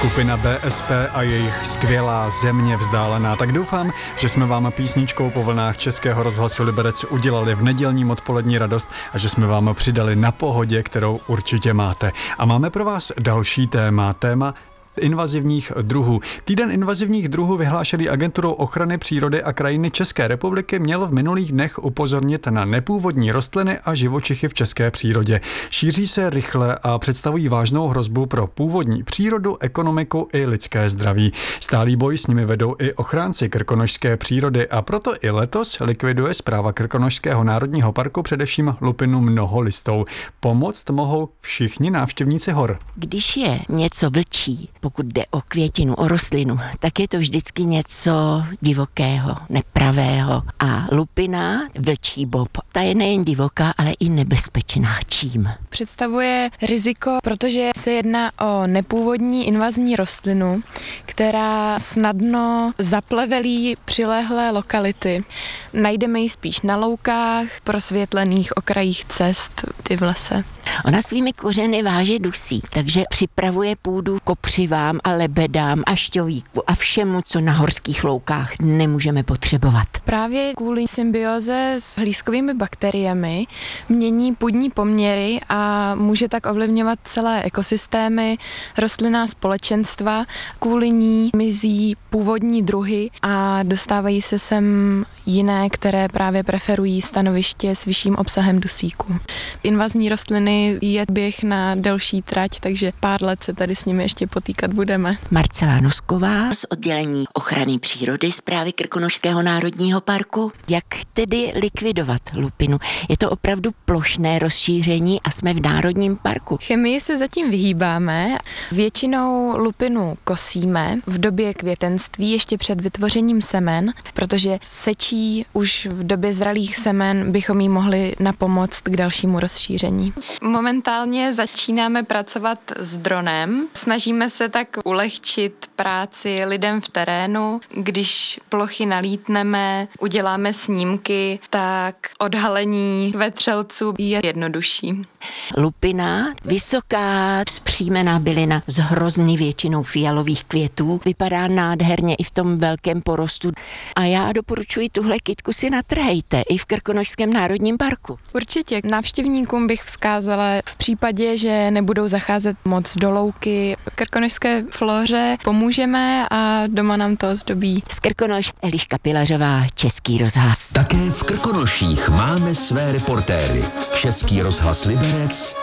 skupina BSP a jejich skvělá Země vzdálená. Tak doufám, že jsme vám písničkou po vlnách Českého rozhlasu Liberec udělali v nedělním odpolední radost a že jsme vám přidali na pohodě, kterou určitě máte. A máme pro vás další téma invazivních druhů. Týden invazivních druhů vyhlášený Agenturou ochrany přírody a krajiny České republiky měl v minulých dnech upozornit na nepůvodní rostliny a živočichy v české přírodě. Šíří se rychle a představují vážnou hrozbu pro původní přírodu, ekonomiku i lidské zdraví. Stálý boj s nimi vedou i ochránci krkonošské přírody a proto i letos likviduje Správa Krkonošského národního parku především lupinu mnoholistou. Pomoct mohou všichni návštěvníci hor. Když je něco vlčí, pokud jde o květinu, o rostlinu, tak je to vždycky něco divokého, nepravého. A lupina, vlčí bob, ta je nejen divoká, ale i nebezpečná. Čím? Představuje riziko, protože se jedná o nepůvodní invazní rostlinu, která snadno zaplevelí přilehlé lokality. Najdeme ji spíš na loukách, prosvětlených okrajích cest v lese. Ona svými kořeny váže dusík, takže připravuje půdu kopřivám a lebedám a šťovíku a všemu, co na horských loukách nemůžeme potřebovat. Právě kvůli symbioze s hlízkovými bakteriemi mění půdní poměry a může tak ovlivňovat celé ekosystémy, rostlinná společenstva. Kvůli ní mizí původní druhy a dostávají se sem jiné, které právě preferují stanoviště s vyšším obsahem dusíku. Invazní rostliny je běh na delší trať, takže pár let se tady s nimi ještě potýkat budeme. Marcela Nosková z oddělení ochrany přírody Správy Krkonošského národního parku. Jak tedy likvidovat lupinu? Je to opravdu plošné rozšíření a jsme v národním parku. Chemii se zatím vyhýbáme. Většinou lupinu kosíme v době květenství ještě před vytvořením semen, protože sečí už v době zralých semen bychom jí mohli napomoct k dalšímu rozšíření. Momentálně začínáme pracovat s dronem. Snažíme se tak ulehčit práci lidem v terénu. Když plochy nalítneme, uděláme snímky, tak odhalení vetřelců je jednodušší. Lupina, vysoká, zpříjmená bylina s hrozný většinou fialových květů, vypadá nádherně i v tom velkém porostu. A já doporučuji tuhle kytku si natrhejte i v Krkonošském národním parku. Určitě. Návštěvníkům bych vzkázala v případě, že nebudou zacházet moc do louky. Krkonošské floře pomůžeme a doma nám to zdobí. Z Krkonoš Eliška Pilařová, Český rozhlas. Také v Krkonoších máme své reportéry. Český rozhlas Liberec